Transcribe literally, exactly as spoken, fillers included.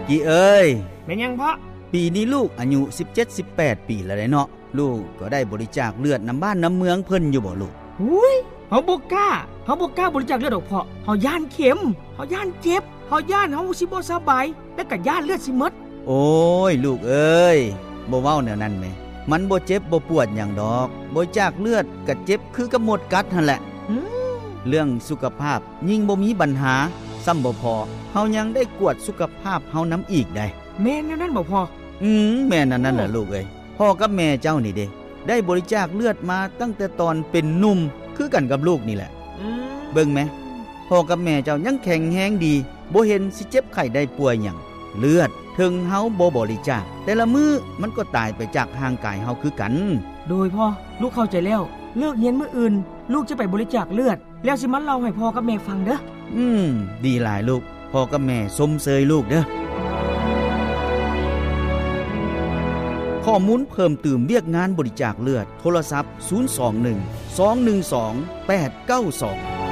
กี่เอ้ยแม่นยังพ่อปีนี้ลูกอายุสิบเจ็ด สิบแปดปีแล้วเนาะลูกก็ได้บริจาคเลือดน้ำบ้านน้ำเมืองเพิ่นอยู่บ่ลูกอุ้ยเฮาบ่กล้าเฮาบ่กล้าบริจาคเลือดดอกพ่อเฮาย่านเข็มเฮาย่านเจ็บเฮาย่านเฮาสิบ่สบายและก็ย่านเลือดสิหมดโอ้ยลูกเอ้ยบ่เว้าแนวนั้นแหมมันบ่เจ็บบ่ปวดหยังดอกบริจาคเลือดก็เจ็บคือกับหมดกัดหั่นแหละเรื่องสุขภาพยิ่งบ่มีปัญหาซ้ำบ่พอเฮายังได้กวดสุขภาพเฮานำอีกได้แม่นแนวนั้นบ่พ่ออืมแม่นนั่นนั่นล่ะลูกเอ้ยพ่อกับแม่เจ้านี่เด้ได้บริจาคเลือดมาตั้งแต่ตอนเป็นหนุ่มคือกันกับลูกนี่แหละเบิ่งแม่พ่อกับแม่เจ้ายังแข็งแรงดีบ่เห็นสิเจ็บไข้ได้ป่วยหยังเลือดถึงเฮาบ่บริจาคแต่ละมื้อมันก็ตายไปจากร่างกายเฮาคือกันโดยพ่อลูกเข้าใจแล้วเลิกเรียนมื้ออื่นลูกจะไปบริจาคเลือดแล้วสิมาเล่าให้พ่อกับแม่ฟังเด้ออืมดีหลายลูกพ่อกับแม่สมเสยลูกเด้อข้อมูลเพิ่มเติมเรียกงานบริจาคเลือดโทรศัพท์ศูนย์ สอง หนึ่ง สอง หนึ่ง สอง แปด เก้า สอง